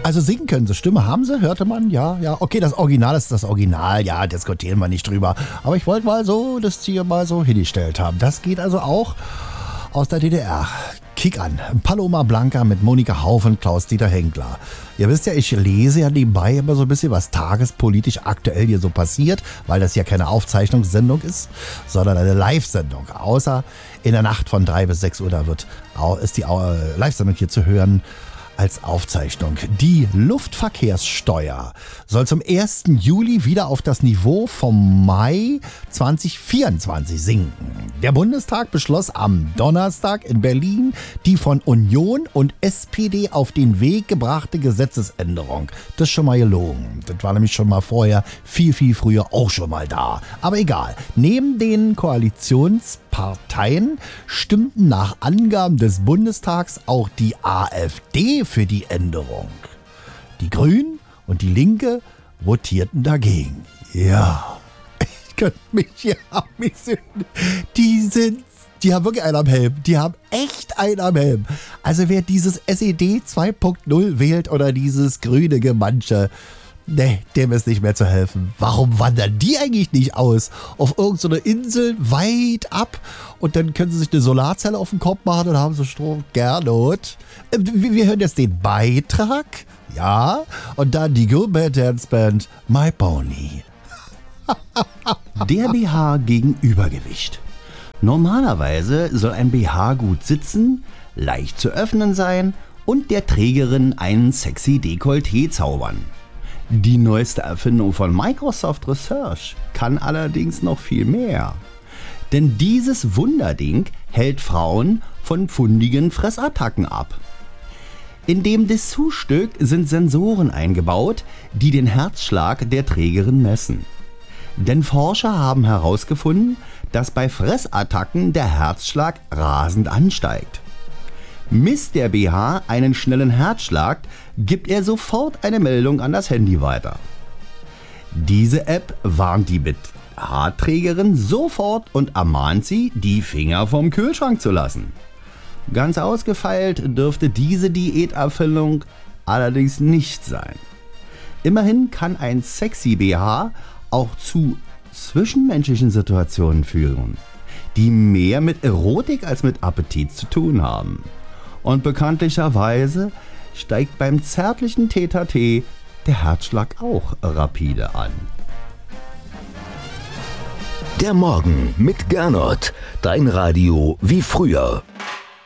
Also singen können sie, Stimme haben sie, hörte man, ja. Okay, das Original ist das Original, ja, diskutieren wir nicht drüber. Aber ich wollte mal so das hier mal so hingestellt haben. Das geht also auch aus der DDR. Kick an, Paloma Blanca mit Monika Hauf und Klaus-Dieter Henkler. Ihr wisst ja, ich lese ja nebenbei immer so ein bisschen, was tagespolitisch aktuell hier so passiert, weil das ja keine Aufzeichnungssendung ist, sondern eine Live-Sendung. Außer in der Nacht von 3 bis 6 Uhr, da ist die Live-Sendung hier zu hören als Aufzeichnung. Die Luftverkehrssteuer soll zum 1. Juli wieder auf das Niveau vom Mai 2024 sinken. Der Bundestag beschloss am Donnerstag in Berlin die von Union und SPD auf den Weg gebrachte Gesetzesänderung. Das ist schon mal gelogen. Das war nämlich schon mal vorher viel früher auch schon mal da. Aber egal. Neben den Koalitionsparteien stimmten nach Angaben des Bundestags auch die AfD für die Änderung. Die Grünen und die Linke votierten dagegen. Ja, ich könnte mich hier amüsieren. Die haben wirklich einen am Helm. Die haben echt einen am Helm. Also wer dieses SED 2.0 wählt oder dieses grüne Gemansche, nee, dem ist nicht mehr zu helfen. Warum wandern die eigentlich nicht aus? Auf irgendeine Insel weit ab und dann können sie sich eine Solarzelle auf den Kopf machen und haben so Strom. Gernot. Wir hören jetzt den Beitrag. Ja. Und dann die Gourmet Dance Band My Pony. Der BH gegen Übergewicht. Normalerweise soll ein BH gut sitzen, leicht zu öffnen sein und der Trägerin einen sexy Dekolleté zaubern. Die neueste Erfindung von Microsoft Research kann allerdings noch viel mehr. Denn dieses Wunderding hält Frauen von pfundigen Fressattacken ab. In dem Dessous-Stück sind Sensoren eingebaut, die den Herzschlag der Trägerin messen. Denn Forscher haben herausgefunden, dass bei Fressattacken der Herzschlag rasend ansteigt. Misst der BH einen schnellen Herzschlag, gibt er sofort eine Meldung an das Handy weiter. Diese App warnt die BH-Trägerin sofort und ermahnt sie, die Finger vom Kühlschrank zu lassen. Ganz ausgefeilt dürfte diese Diäterfüllung allerdings nicht sein. Immerhin kann ein sexy BH auch zu zwischenmenschlichen Situationen führen, die mehr mit Erotik als mit Appetit zu tun haben. Und bekanntlicherweise steigt beim zärtlichen Tete-a-Tete der Herzschlag auch rapide an. Der Morgen mit Gernot, dein Radio wie früher.